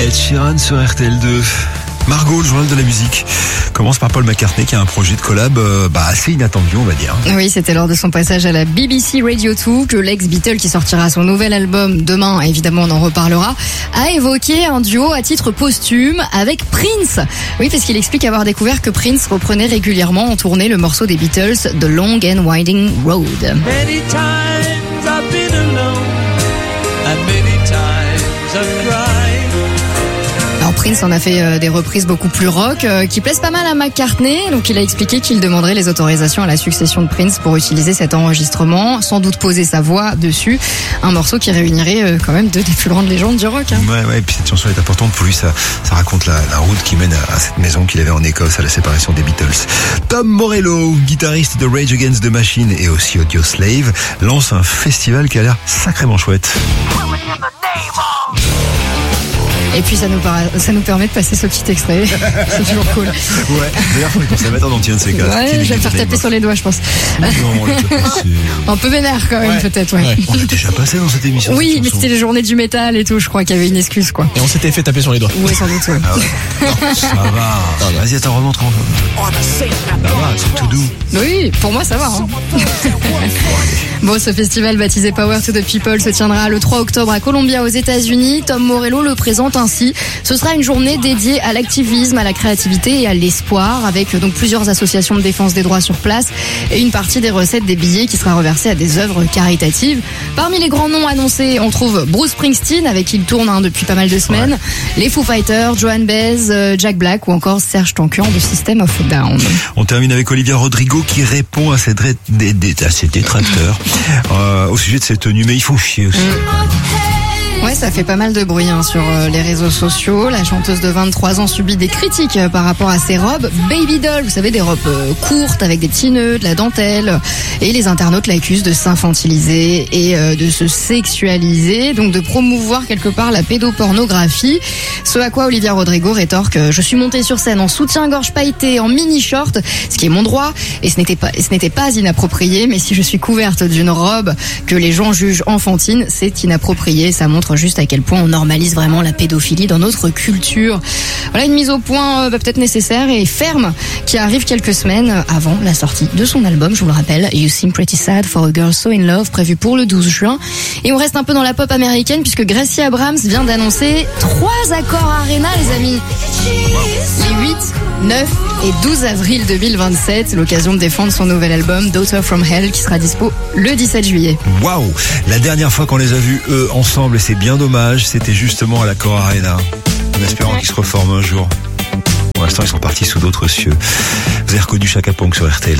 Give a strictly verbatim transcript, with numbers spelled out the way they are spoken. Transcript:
Ed Sheeran sur R T L deux. Margot, le journal de la musique, commence par Paul McCartney qui a un projet de collab euh, bah, assez inattendu, on va dire. Oui, c'était lors de son passage à la B B C Radio deux que l'ex-Beatle, qui sortira son nouvel album demain, évidemment on en reparlera, a évoqué un duo à titre posthume avec Prince. Oui, parce qu'il explique avoir découvert que Prince reprenait régulièrement en tournée le morceau des Beatles, The Long and Winding Road. Many times I've been alone, and many times I've cried. Alors Prince en a fait euh, des reprises beaucoup plus rock euh, qui plaisent pas mal à McCartney, donc il a expliqué qu'il demanderait les autorisations à la succession de Prince pour utiliser cet enregistrement, sans doute poser sa voix dessus, un morceau qui réunirait euh, quand même deux des plus grandes légendes du rock. Hein. Ouais, ouais, et puis cette chanson est importante pour lui, ça, ça raconte la, la route qui mène à, à cette maison qu'il avait en Écosse à la séparation des Beatles. Tom Morello, guitariste de Rage Against the Machine et aussi Audioslave, lance un festival qui a l'air sacrément chouette. Et puis ça nous, para... ça nous permet de passer ce petit extrait. C'est toujours cool. Ouais, d'ailleurs, il faut qu'on se la mette en entier de ces cas. Ouais, je vais me faire taper sur les doigts, je pense. Non, on l'a déjà passé. Un peu vénère quand même, Ouais. peut-être, ouais. Ouais. On l'a déjà passé dans cette émission. Oui, cette mais chanson. c'était les journées du métal et tout, je crois qu'il y avait une excuse, quoi. Et on s'était fait taper sur les doigts. Oui, sans doute, ouais. Ah ouais. Non, ça va. Vas-y, attends, remonte. Ça va, c'est tout doux. Oui, pour moi ça va. Hein. Bon, ce festival baptisé Power to the People se tiendra le trois octobre à Columbia aux États-Unis. Tom Morello le présente ainsi. Ce sera une journée dédiée à l'activisme, à la créativité et à l'espoir, avec donc plusieurs associations de défense des droits sur place et une partie des recettes des billets qui sera reversée à des œuvres caritatives. Parmi les grands noms annoncés, on trouve Bruce Springsteen, avec qui il tourne hein, depuis pas mal de semaines, ouais. les Foo Fighters, Joan Baez, euh, Jack Black ou encore Serge Tankian de System of a Down. On termine avec Olivia Rodrigo qui répond à ses, dra- des, des, à ses détracteurs euh, au sujet de ses tenues, mais ils font chier aussi. Mmh. Ouais, ça fait pas mal de bruit hein, sur euh, les réseaux sociaux. La chanteuse de vingt-trois ans subit des critiques euh, par rapport à ses robes baby doll, vous savez, des robes euh, courtes avec des petits nœuds, de la dentelle. Et les internautes l'accusent de s'infantiliser et euh, de se sexualiser, donc de promouvoir quelque part la pédopornographie. Ce à quoi Olivia Rodrigo rétorque « Je suis montée sur scène en soutien-gorge pailleté, en mini-short, ce qui est mon droit, et ce n'était pas, ce n'était pas inapproprié, mais si je suis couverte d'une robe que les gens jugent enfantine, c'est inapproprié. Ça montre juste à quel point on normalise vraiment la pédophilie dans notre culture. » Voilà une mise au point euh, bah, peut-être nécessaire et ferme qui arrive quelques semaines avant la sortie de son album, je vous le rappelle, You Seem Pretty Sad for a Girl So In Love, prévu pour le douze juin. Et on reste un peu dans la pop américaine puisque Gracie Abrams vient d'annoncer trois accords Arena, les amis. Les huit, neuf et douze avril deux mille vingt-sept, l'occasion de défendre son nouvel album Daughter From Hell qui sera dispo le dix-sept juillet. Waouh! La dernière fois qu'on les a vus eux ensemble, et c'est bien dommage, c'était justement à l'Accor Arena. En espérant qu'ils se reforment un jour. Pour l'instant, ils sont partis sous d'autres cieux. Vous avez reconnu Chaka Ponk sur R T L.